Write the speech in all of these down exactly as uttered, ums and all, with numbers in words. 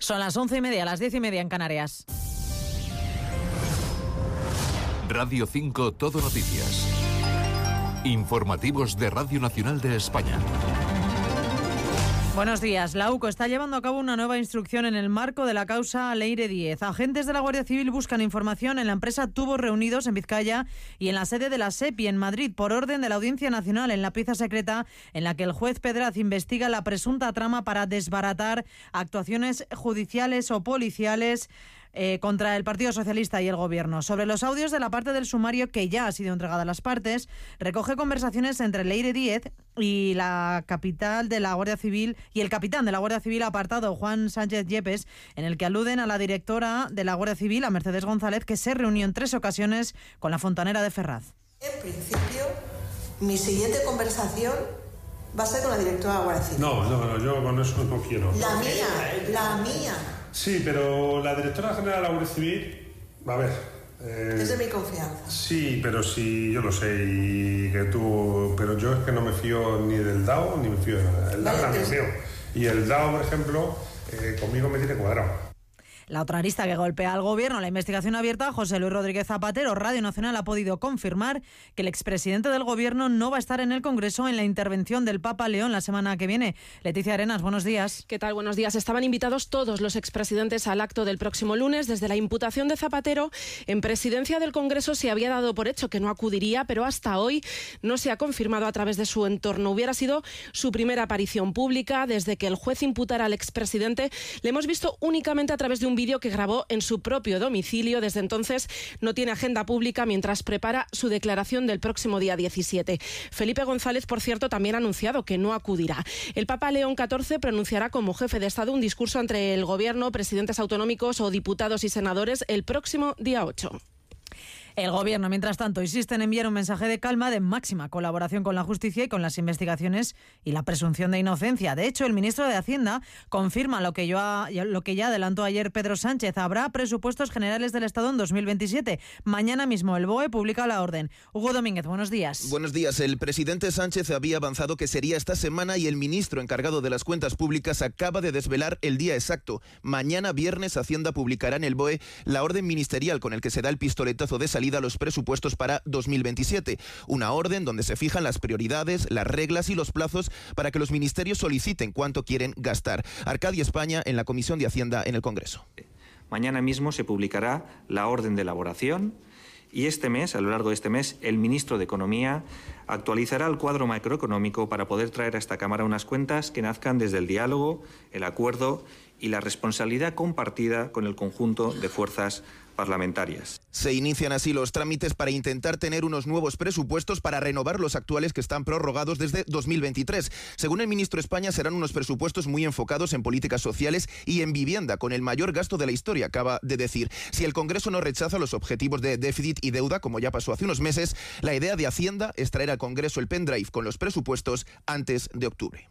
Son las once y media, las diez y media en Canarias. Radio cinco Todo Noticias. Informativos de Radio Nacional de España. Buenos días. La U C O está llevando a cabo una nueva instrucción en el marco de la causa Leire Díez. Agentes de la Guardia Civil buscan información en la empresa Tubos Reunidos en Vizcaya y en la sede de la SEPI en Madrid por orden de la Audiencia Nacional en la pieza secreta en la que el juez Pedraz investiga la presunta trama para desbaratar actuaciones judiciales o policiales Eh, contra el Partido Socialista y el Gobierno. Sobre los audios de la parte del sumario que ya ha sido entregada a las partes, recoge conversaciones entre Leire Díez y la capital de la Guardia Civil y el capitán de la Guardia Civil apartado, Juan Sánchez Yepes, en el que aluden a la directora de la Guardia Civil, a Mercedes González, que se reunió en tres ocasiones con la fontanera de Ferraz. En principio, mi siguiente conversación va a ser con la directora de la Guardia Civil. No, no, no, yo con eso no quiero. La mía, la mía. Sí, pero la directora general de la Guardia Civil, a ver... Eh, es de mi confianza. Sí, pero sí, yo lo sé, y que tú... Pero yo es que no me fío ni del D A O, ni me fío de nada. El D A O también mío. Y el D A O, por ejemplo, eh, conmigo me tiene cuadrado. La otra arista que golpea al Gobierno, la investigación abierta, José Luis Rodríguez Zapatero. Radio Nacional ha podido confirmar que el expresidente del Gobierno no va a estar en el Congreso en la intervención del Papa León la semana que viene. Leticia Arenas, buenos días. ¿Qué tal? Buenos días. Estaban invitados todos los expresidentes al acto del próximo lunes. Desde la imputación de Zapatero, en presidencia del Congreso se había dado por hecho que no acudiría, pero hasta hoy no se ha confirmado a través de su entorno. Hubiera sido su primera aparición pública desde que el juez imputara al expresidente. Le hemos visto únicamente a través de un vídeo que grabó en su propio domicilio. Desde entonces no tiene agenda pública mientras prepara su declaración del próximo día diecisiete. Felipe González, por cierto, también ha anunciado que no acudirá. El Papa León catorce pronunciará como jefe de Estado un discurso entre el Gobierno, presidentes autonómicos o diputados y senadores el próximo día ocho. El Gobierno, mientras tanto, insiste en enviar un mensaje de calma, de máxima colaboración con la justicia y con las investigaciones y la presunción de inocencia. De hecho, el ministro de Hacienda confirma lo que, yo ha, lo que ya adelantó ayer Pedro Sánchez. Habrá presupuestos generales del Estado en dos mil veintisiete. Mañana mismo el B O E publica la orden. Hugo Domínguez, buenos días. Buenos días. El presidente Sánchez había avanzado que sería esta semana y el ministro encargado de las cuentas públicas acaba de desvelar el día exacto. Mañana viernes Hacienda publicará en el B O E la orden ministerial con el que se da el pistoletazo de salida a los presupuestos para dos mil veintisiete. Una orden donde se fijan las prioridades, las reglas y los plazos para que los ministerios soliciten cuánto quieren gastar. Arcadia España en la Comisión de Hacienda en el Congreso. Mañana mismo se publicará la orden de elaboración y este mes, a lo largo de este mes, el ministro de Economía actualizará el cuadro macroeconómico para poder traer a esta Cámara unas cuentas que nazcan desde el diálogo, el acuerdo y la responsabilidad compartida con el conjunto de fuerzas parlamentarias. Se inician así los trámites para intentar tener unos nuevos presupuestos para renovar los actuales que están prorrogados desde dos mil veintitrés. Según el ministro España, serán unos presupuestos muy enfocados en políticas sociales y en vivienda, con el mayor gasto de la historia, acaba de decir. Si el Congreso no rechaza los objetivos de déficit y deuda, como ya pasó hace unos meses, la idea de Hacienda es traer al Congreso el pendrive con los presupuestos antes de octubre.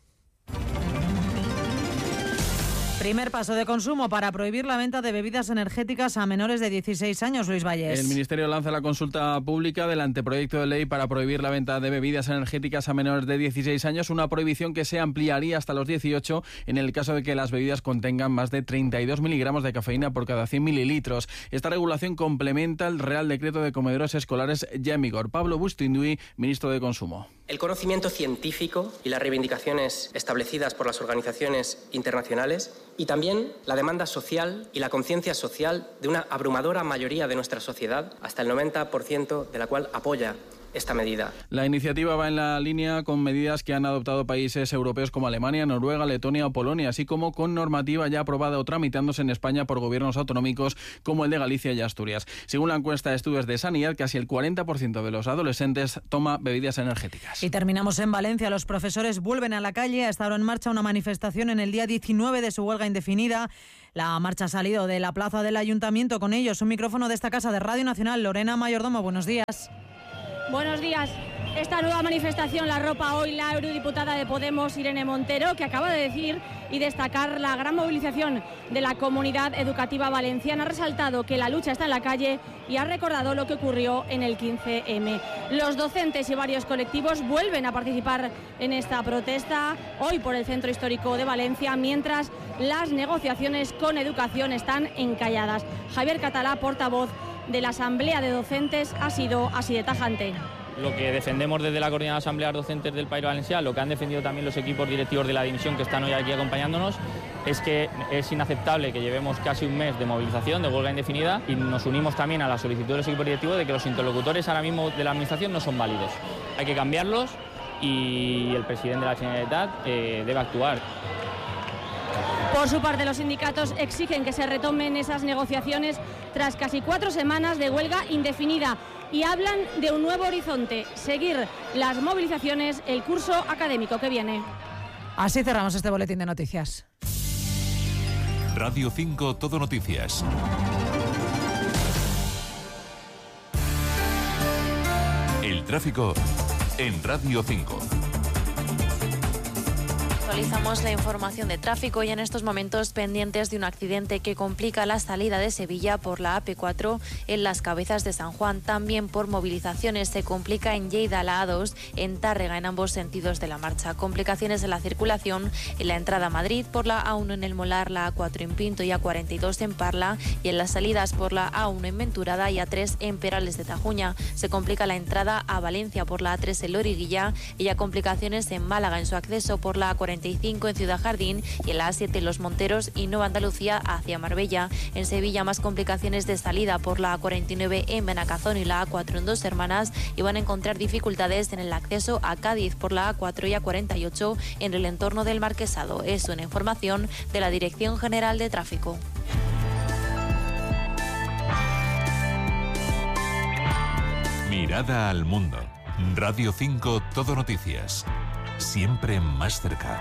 Primer paso de consumo para prohibir la venta de bebidas energéticas a menores de dieciséis años, Luis Valles. El Ministerio lanza la consulta pública del anteproyecto de ley para prohibir la venta de bebidas energéticas a menores de dieciséis años, una prohibición que se ampliaría hasta los dieciocho en el caso de que las bebidas contengan más de treinta y dos miligramos de cafeína por cada cien mililitros. Esta regulación complementa el Real Decreto de Comedores Escolares ya en vigor. Pablo Bustinduy, ministro de Consumo. El conocimiento científico y las reivindicaciones establecidas por las organizaciones internacionales y también la demanda social y la conciencia social de una abrumadora mayoría de nuestra sociedad, hasta el noventa por ciento de la cual apoya esta medida. La iniciativa va en la línea con medidas que han adoptado países europeos como Alemania, Noruega, Letonia o Polonia, así como con normativa ya aprobada o tramitándose en España por gobiernos autonómicos como el de Galicia y Asturias. Según la encuesta de estudios de Sanidad, casi el cuarenta por ciento de los adolescentes toma bebidas energéticas. Y terminamos en Valencia. Los profesores vuelven a la calle. Ha estado en marcha una manifestación en el día diecinueve de su huelga indefinida. La marcha ha salido de la plaza del Ayuntamiento. Con ellos, un micrófono de esta casa de Radio Nacional. Lorena Mayordomo, buenos días. Buenos días. Esta nueva manifestación la arropa hoy la eurodiputada de Podemos, Irene Montero, que acaba de decir y destacar la gran movilización de la comunidad educativa valenciana. Ha resaltado que la lucha está en la calle y ha recordado lo que ocurrió en el quince eme. Los docentes y varios colectivos vuelven a participar en esta protesta hoy por el centro histórico de Valencia, mientras las negociaciones con educación están encalladas. Javier Català, portavoz de la Asamblea de Docentes, ha sido así de tajante. Lo que defendemos desde la Coordinada de Asambleas Docentes del País Valencià, lo que han defendido también los equipos directivos de la dimisión que están hoy aquí acompañándonos, es que es inaceptable que llevemos casi un mes de movilización, de huelga indefinida, y nos unimos también a la solicitud de los equipos directivos de que los interlocutores ahora mismo de la Administración no son válidos. Hay que cambiarlos y el presidente de la Generalitat eh, debe actuar. Por su parte, los sindicatos exigen que se retomen esas negociaciones tras casi cuatro semanas de huelga indefinida y hablan de un nuevo horizonte, seguir las movilizaciones el curso académico que viene. Así cerramos este boletín de noticias. Radio cinco Todo Noticias. El tráfico en Radio cinco. Actualizamos la información de tráfico y en estos momentos pendientes de un accidente que complica la salida de Sevilla por la A P cuatro en Las Cabezas de San Juan. También por movilizaciones se complica en Lleida la A dos, en Tárrega en ambos sentidos de la marcha. Complicaciones en la circulación en la entrada a Madrid por la A uno en El Molar, la A cuatro en Pinto y A cuarenta y dos en Parla, y en las salidas por la A uno en Venturada y A tres en Perales de Tajuña. Se complica la entrada a Valencia por la A tres en Loriguilla y ya complicaciones en Málaga en su acceso por la A cuarenta y cinco en Ciudad Jardín y en la A siete en Los Monteros y Nueva Andalucía hacia Marbella. En Sevilla más complicaciones de salida por la A cuarenta y nueve en Benacazón y la A cuatro en Dos Hermanas, y van a encontrar dificultades en el acceso a Cádiz por la A cuatro y A cuarenta y ocho en el entorno del Marquesado. Es una información de la Dirección General de Tráfico. Mirada al mundo. Radio cinco Todo Noticias. Siempre más cerca.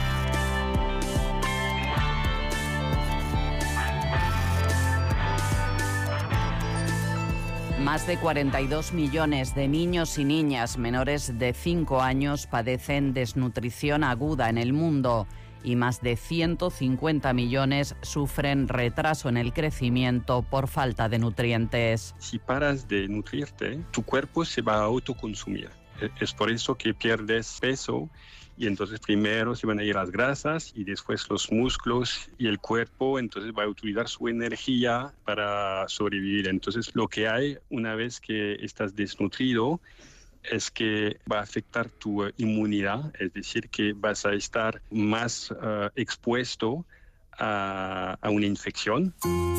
Más de cuarenta y dos millones de niños y niñas menores de cinco años padecen desnutrición aguda en el mundo y más de ciento cincuenta millones sufren retraso en el crecimiento por falta de nutrientes. Si paras de nutrirte, tu cuerpo se va a autoconsumir. Es por eso que pierdes peso y entonces primero se van a ir las grasas y después los músculos y el cuerpo, entonces va a utilizar su energía para sobrevivir. Entonces lo que hay una vez que estás desnutrido es que va a afectar tu inmunidad, es decir, que vas a estar más uh, expuesto a, a una infección.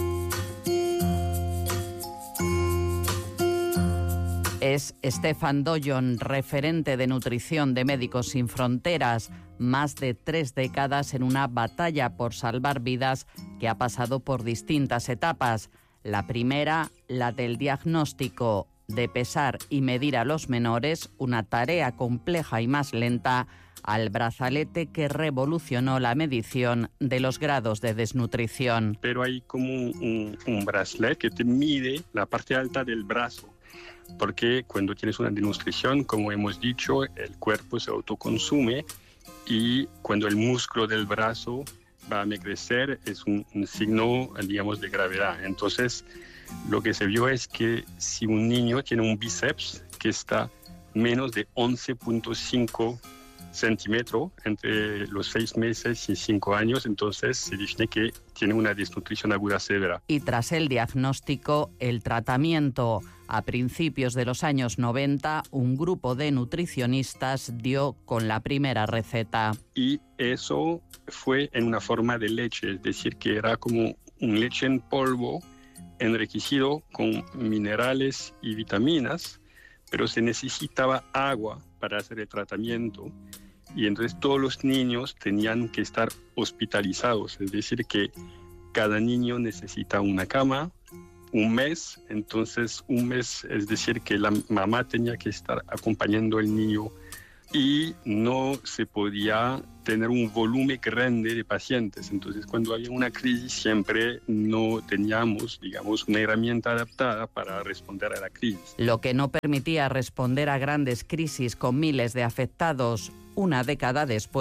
Es Stefan Doyon, referente de nutrición de Médicos Sin Fronteras, más de tres décadas en una batalla por salvar vidas que ha pasado por distintas etapas. La primera, la del diagnóstico, de pesar y medir a los menores, una tarea compleja y más lenta, al brazalete que revolucionó la medición de los grados de desnutrición. Pero hay como un, un brazalete que te mide la parte alta del brazo, porque cuando tienes una desnutrición, como hemos dicho, el cuerpo se autoconsume y cuando el músculo del brazo va a crecer es un, un signo, digamos, de gravedad. Entonces, lo que se vio es que si un niño tiene un bíceps que está menos de once punto cinco centímetros entre los seis meses y cinco años, entonces se define que tiene una desnutrición aguda severa. Y tras el diagnóstico, el tratamiento. A principios de los años noventa, un grupo de nutricionistas dio con la primera receta. Y eso fue en una forma de leche, es decir, que era como un leche en polvo enriquecido con minerales y vitaminas, pero se necesitaba agua para hacer el tratamiento y entonces todos los niños tenían que estar hospitalizados, es decir, que cada niño necesita una cama, un mes, entonces un mes, es decir, que la mamá tenía que estar acompañando al niño y no se podía tener un volumen grande de pacientes. Entonces, cuando había una crisis, siempre no teníamos, digamos, una herramienta adaptada para responder a la crisis. Lo que no permitía responder a grandes crisis con miles de afectados. Una década después,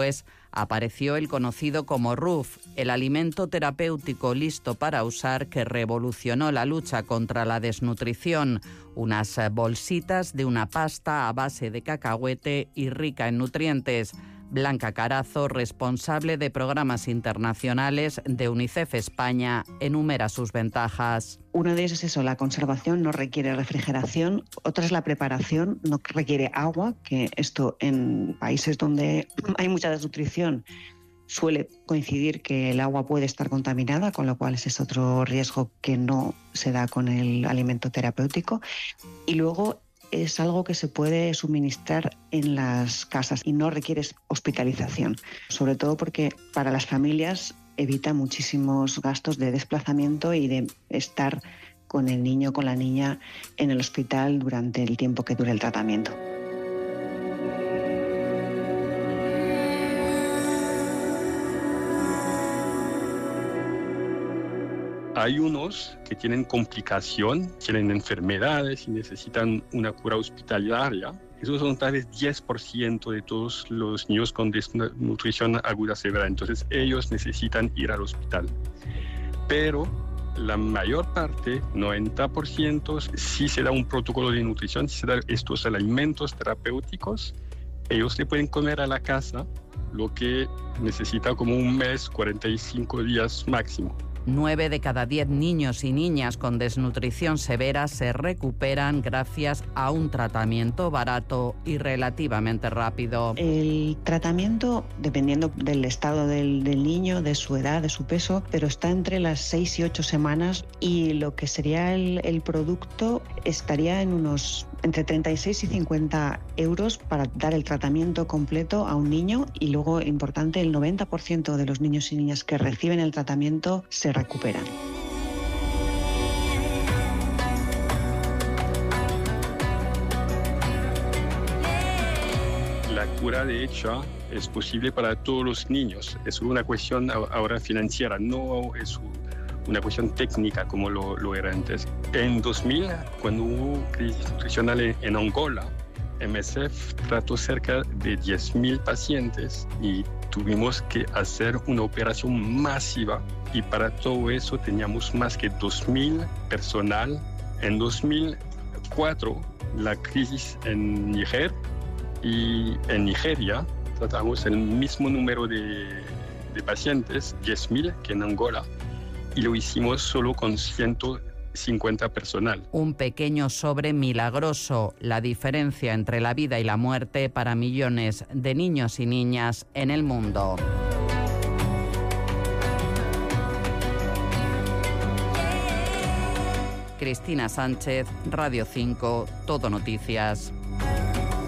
apareció el conocido como R U F, el alimento terapéutico listo para usar que revolucionó la lucha contra la desnutrición. Unas bolsitas de una pasta a base de cacahuete y rica en nutrientes. Blanca Carazo, responsable de programas internacionales de UNICEF España, enumera sus ventajas. Uno de ellos es eso, la conservación no requiere refrigeración. Otra es la preparación, no requiere agua, que esto en países donde hay mucha desnutrición suele coincidir que el agua puede estar contaminada, con lo cual ese es otro riesgo que no se da con el alimento terapéutico. Y luego es algo que se puede suministrar en las casas y no requiere hospitalización, sobre todo porque para las familias evita muchísimos gastos de desplazamiento y de estar con el niño o con la niña en el hospital durante el tiempo que dure el tratamiento. Hay unos que tienen complicación, tienen enfermedades y necesitan una cura hospitalaria. Esos son tal vez diez por ciento de todos los niños con desnutrición aguda severa. Entonces ellos necesitan ir al hospital. Pero la mayor parte, noventa por ciento, si se da un protocolo de nutrición, si se dan estos alimentos terapéuticos, ellos le pueden comer a la casa lo que necesita como un mes, cuarenta y cinco días máximo. Nueve de cada diez niños y niñas con desnutrición severa se recuperan gracias a un tratamiento barato y relativamente rápido. El tratamiento, dependiendo del estado del, del niño, de su edad, de su peso, pero está entre las seis y ocho semanas y lo que sería el, el producto estaría en unos entre treinta y seis y cincuenta euros para dar el tratamiento completo a un niño y luego, importante, el noventa por ciento de los niños y niñas que reciben el tratamiento se recuperan. La cura, de hecho, es posible para todos los niños. Es una cuestión ahora financiera, no es una cuestión técnica como lo, lo era antes. En dos mil, cuando hubo crisis nutricional en Angola, M S F trató cerca de diez mil pacientes y tuvimos que hacer una operación masiva y para todo eso teníamos más que dos mil personal. En dos mil cuatro, la crisis en Níger y en Nigeria tratamos el mismo número de, de pacientes, diez mil, que en Angola, y lo hicimos solo con ciento cincuenta personal. Un pequeño sobre milagroso, la diferencia entre la vida y la muerte para millones de niños y niñas en el mundo. Cristina Sánchez, Radio cinco, Todo Noticias.